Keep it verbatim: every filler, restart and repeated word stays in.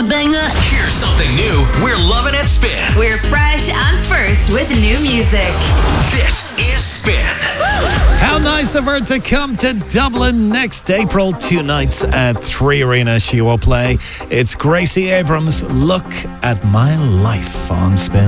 banger. Here's something new we're loving at Spin. We're fresh and first with new music. This is Spin. How nice of her to come to Dublin next April. Two nights at Three Arena she will play. It's Gracie Abrams, Look at My Life on Spin.